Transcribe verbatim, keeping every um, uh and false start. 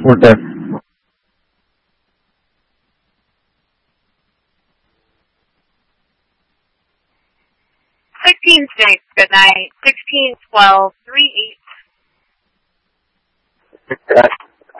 fourteen. Sixteen six. Good night. Sixteen twelve three eight. Okay.